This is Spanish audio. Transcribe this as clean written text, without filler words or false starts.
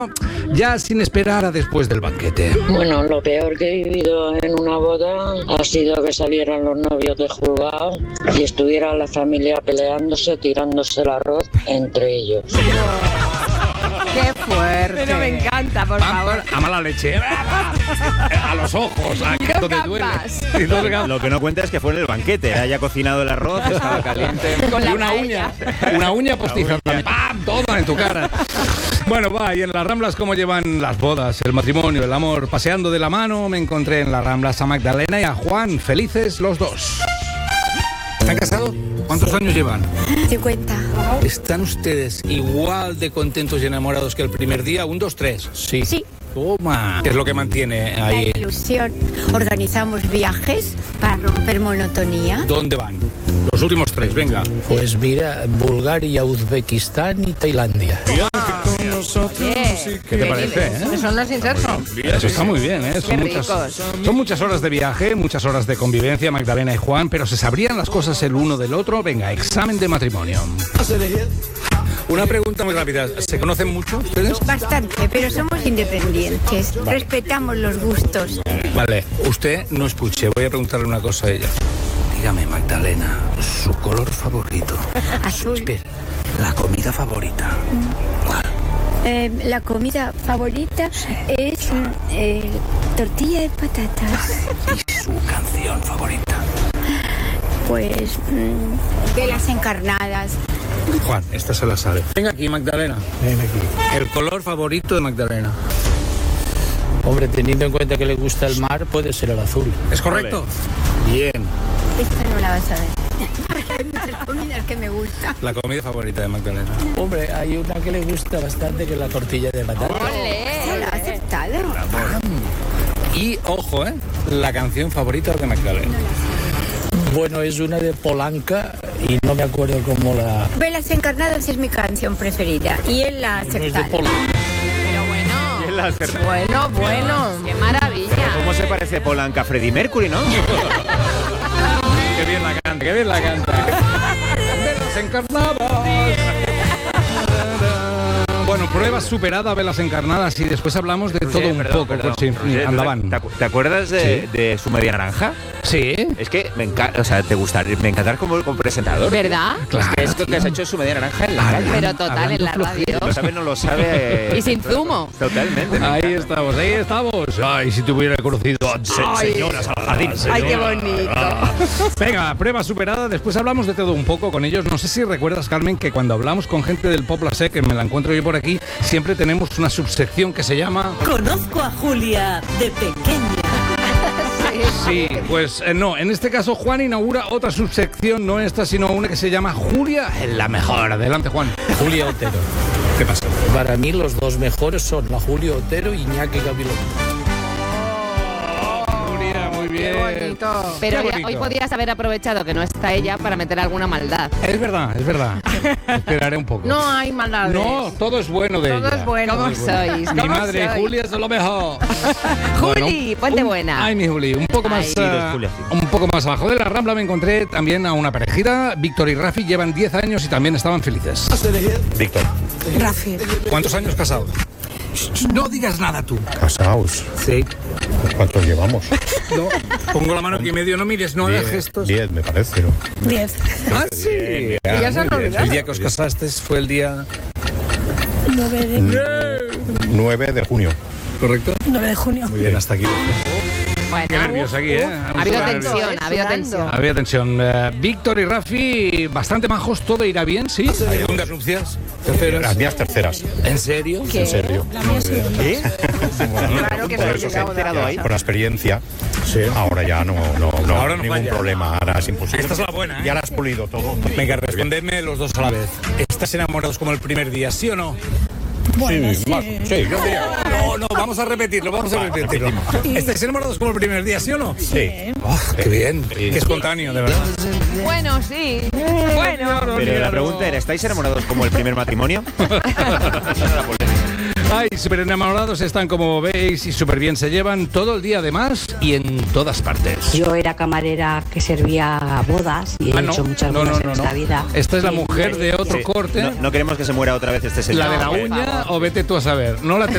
ya sin esperar a después del banquete. Bueno, lo peor que he vivido en una boda ha sido que salieran los novios de juzgado y estuviera la familia peleándose, tirándose el arroz entre ellos. ¡Qué fuerte! Pero me encanta, por favor. A mala leche. A los ojos, a que te duele. Lo que no cuenta es que fue en el banquete. Haya cocinado el arroz, estaba caliente. Con Y la una paella. uña postiza también. ¡Pam! Todo en tu cara. Bueno, va, y en las Ramblas, ¿cómo llevan las bodas, el matrimonio, el amor? Paseando de la mano, me encontré en las Ramblas a Magdalena y a Juan, felices los dos. ¿Se han casado? ¿Cuántos años llevan? 50. ¿Están ustedes igual de contentos y enamorados que el primer día? 1, 2, 3. Sí. Sí. Toma. ¿Qué es lo que mantiene La ahí? ilusión. Organizamos viajes para romper monotonía. ¿Dónde van? Los últimos 3, venga. Pues mira, Bulgaria, Uzbekistán y Tailandia. ¿Qué te parece, Son los insertos. Eso está muy bien, ¿eh? Son muchas horas de viaje, muchas horas de convivencia, Magdalena y Juan, pero ¿se sabrían las cosas el uno del otro? Venga, examen de matrimonio. Una pregunta muy rápida. ¿Se conocen mucho ustedes? Bastante, pero somos independientes. Respetamos los gustos. Vale, usted no escuche, voy a preguntarle una cosa a ella. Dígame, Magdalena, su color favorito. Azul. Espera, la comida favorita. ¿Cuál? La comida favorita es tortilla de patatas. ¿Y su canción favorita? Pues velas encarnadas. Juan, esta se la sabe. Venga aquí, Magdalena. Ven aquí. El color favorito de Magdalena. Hombre, teniendo en cuenta que le gusta el mar, puede ser el azul. ¿Es correcto? Bien. Esta no la vas a ver. Porque hay muchas comidas que me gustan. La comida favorita de Magdalena. Hombre, hay una que le gusta bastante, que es la tortilla de patata. Se la ha aceptado. Y, ojo, la canción favorita de Magdalena. Bueno, es una de Polanca y no me acuerdo cómo la... Velas encarnadas es mi canción preferida y él la ha No es de aceptado. Polanca. Bueno, qué maravilla. ¿Cómo se parece Polanca a Freddie Mercury, no? Qué bien la canta, qué bien la canta. Velas encarnadas. Bueno, prueba superada, velas encarnadas, y después hablamos de todo un poco. Sí, andaban. ¿Te acuerdas de su media naranja? Sí. Es que me encanta, o sea, me encantará como presentador. ¿Verdad? Claro. Esto que has hecho es su media naranja en la radio. Pero total, en la radio. Lo sabe, no lo sabe. Y sin zumo. Totalmente. me Ahí encanta. estamos, ahí estamos. Ay, si te hubiera conocido. Señoras al jardín. Ay, qué bonito. Venga, prueba superada. Después hablamos de todo un poco con ellos. No sé si recuerdas, Carmen, que cuando hablamos con gente del Poble Sec, que me la encuentro yo por aquí, siempre tenemos una subsección que se llama... Conozco a Julia de pequeña. Sí, pues no. En este caso, Juan inaugura otra subsección, no esta, sino una que se llama Julia en la mejor. Adelante, Juan. Julia Otero. ¿Qué pasa? Para mí los dos mejores son la Julia Otero y Iñaki Gabilondo. Julia, muy bien. Qué bonito. Pero Qué ya, bonito. hoy podías haber aprovechado que no está ella para meter alguna maldad. Es verdad, es verdad. Esperaré un poco. No hay maldades. No, todo es bueno de Todo ella. es bueno. ¿Cómo sois? Mi ¿Cómo madre, sois? Julia, es lo mejor. Juli, ponte buena. Ay, mi Juli, un poco más, Ay. Sí, dos Julia, sí. un poco más abajo de la Rambla me encontré también a una parejita. Víctor y Rafi llevan 10 años y también estaban felices. Víctor. Rafi. ¿Cuántos años casados? No digas nada tú. Casaos. Sí. ¿Cuántos llevamos? No, pongo la mano aquí medio, no mires, no hagas gestos. 10, me parece, ¿no? 10. Ah, sí. Ya se han olvidado. El día que os casasteis fue el día... 9 de junio. ¿Correcto? 9 de junio. Muy bien, hasta aquí. Bueno, Qué nervios aquí, ¿eh? ha habido tensión, ha habido tensión. Había tensión. Víctor y Rafi, bastante majos, ¿todo irá bien? ¿Sí? ¿Segundas nupcias? Las ¿Terceras? mías terceras. ¿En serio? En serio. Claro que Por se eso ha llegado ahí. con la experiencia, ahora ya no Ahora no ningún falla. problema, ahora es imposible. Esta es la buena, ¿eh? Ya la has pulido todo. Venga, respondedme los dos a la vez. ¿Estás enamorados como el primer día, sí o no? Sí, yo diría. No, vamos a repetirlo. ¿Estáis enamorados como el primer día, sí o no? Sí. Oh, qué bien, qué espontáneo, de verdad. Bueno, sí. Bueno. Pero la pregunta era, ¿estáis enamorados como el primer matrimonio? Esa era la polémica. Ay, súper enamorados están, como veis, y súper bien se llevan todo el día además y en todas partes. Yo era camarera que servía bodas y he hecho muchas bodas en esta vida. Esta es la mujer de otro Sí. corte. No queremos que se muera otra vez este señor. La de la uña, o vete tú a saber. No la